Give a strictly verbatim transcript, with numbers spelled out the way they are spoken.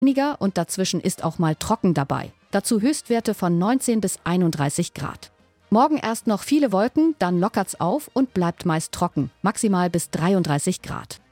Weniger und dazwischen ist auch mal trocken dabei. Dazu Höchstwerte von neunzehn bis einunddreißig Grad. Morgen erst noch viele Wolken, dann lockert's auf und bleibt meist trocken, maximal bis dreiunddreißig Grad.